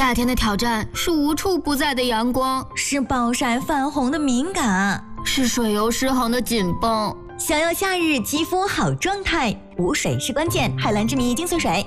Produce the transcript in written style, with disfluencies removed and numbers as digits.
夏天的挑战是无处不在的阳光， 是暴晒泛红的敏感， 是水油失衡的紧绷。 想要夏日肌肤好状态，补水是关键。海蓝之谜精粹水。